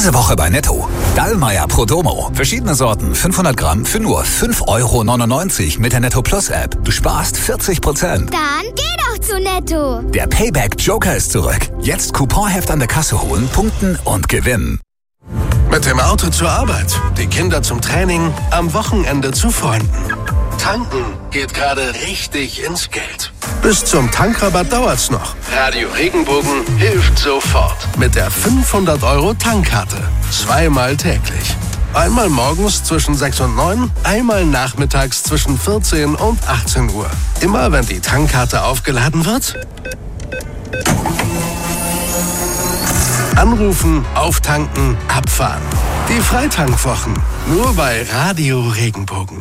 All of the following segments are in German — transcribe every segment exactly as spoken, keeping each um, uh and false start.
Diese Woche bei Netto. Dallmayr Pro Domo. Verschiedene Sorten, fünfhundert Gramm für nur fünf Euro neunundneunzig mit der Netto Plus App. Du sparst vierzig Prozent. Dann geh doch zu Netto. Der Payback Joker ist zurück. Jetzt Couponheft an der Kasse holen, punkten und gewinnen. Mit dem Auto zur Arbeit, die Kinder zum Training, am Wochenende zu Freunden. Tanken geht gerade richtig ins Geld. Bis zum Tankrabatt dauert's noch. Radio Regenbogen hilft sofort. Mit der fünfhundert Euro Tankkarte. Zweimal täglich. Einmal morgens zwischen sechs und neun, einmal nachmittags zwischen vierzehn und achtzehn Uhr. Immer wenn die Tankkarte aufgeladen wird, anrufen, auftanken, abfahren. Die Freitankwochen. Nur bei Radio Regenbogen.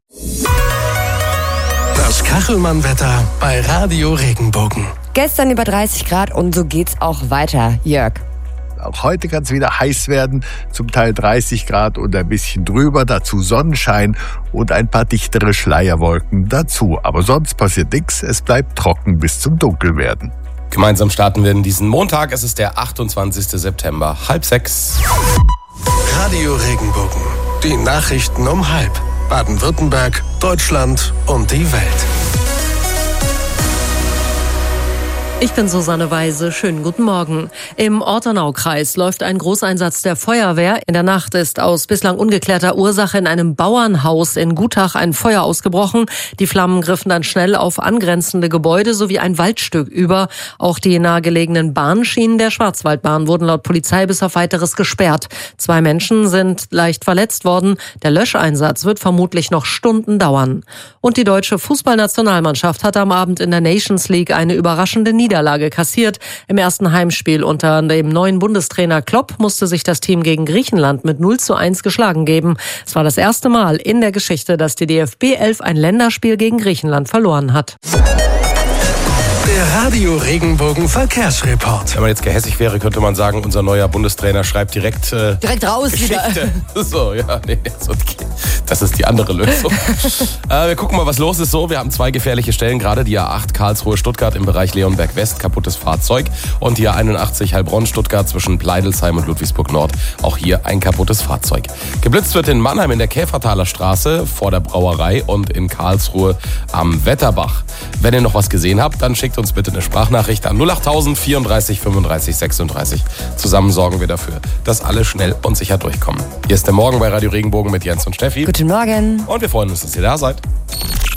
Das Kachelmann-Wetter bei Radio Regenbogen. Gestern über dreißig Grad und so geht's auch weiter, Jörg. Auch heute kann es wieder heiß werden, zum Teil dreißig Grad und ein bisschen drüber, dazu Sonnenschein und ein paar dichtere Schleierwolken dazu. Aber sonst passiert nichts, es bleibt trocken bis zum Dunkelwerden. Gemeinsam starten wir in diesen Montag, es ist der achtundzwanzigster September, halb sechs. Radio Regenbogen, die Nachrichten um halb. Baden-Württemberg, Deutschland und die Welt. Ich bin Susanne Weise. Schönen guten Morgen. Im Ortenaukreis läuft ein Großeinsatz der Feuerwehr. In der Nacht ist aus bislang ungeklärter Ursache in einem Bauernhaus in Gutach ein Feuer ausgebrochen. Die Flammen griffen dann schnell auf angrenzende Gebäude sowie ein Waldstück über. Auch die nahegelegenen Bahnschienen der Schwarzwaldbahn wurden laut Polizei bis auf Weiteres gesperrt. Zwei Menschen sind leicht verletzt worden. Der Löscheinsatz wird vermutlich noch Stunden dauern. Und die deutsche Fußballnationalmannschaft hat am Abend in der Nations League eine überraschende Niederlage Niederlage kassiert. Im ersten Heimspiel unter dem neuen Bundestrainer Klopp musste sich das Team gegen Griechenland mit null zu eins geschlagen geben. Es war das erste Mal in der Geschichte, dass die D F B elf ein Länderspiel gegen Griechenland verloren hat. Der Radio Regenbogen Verkehrsreport. Wenn man jetzt gehässig wäre, könnte man sagen, unser neuer Bundestrainer schreibt direkt äh, Direkt raus Geschichte. wieder. So, ja, nee, das ist die andere Lösung. äh, wir gucken mal, was los ist. So, wir haben zwei gefährliche Stellen gerade. Die A acht Karlsruhe-Stuttgart im Bereich Leonberg West, kaputtes Fahrzeug. Und die A einundachtzig Heilbronn-Stuttgart zwischen Pleidelsheim und Ludwigsburg-Nord. Auch hier ein kaputtes Fahrzeug. Geblitzt wird in Mannheim in der Käfertaler Straße vor der Brauerei und in Karlsruhe am Wetterbach. Wenn ihr noch was gesehen habt, dann schickt uns bitte eine Sprachnachricht an null achttausend vierunddreißig fünfunddreißig sechsunddreißig. Zusammen sorgen wir dafür, dass alle schnell und sicher durchkommen. Hier ist der Morgen bei Radio Regenbogen mit Jens und Steffi. Guten Morgen. Und wir freuen uns, dass ihr da seid.